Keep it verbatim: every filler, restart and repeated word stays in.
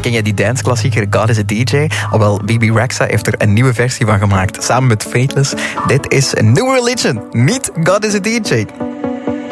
ken je die danceklassieker God is a D J? Alwel, B B Rexha heeft er een nieuwe versie van gemaakt, samen met Fateless. Dit is A New Religion, niet God is a D J.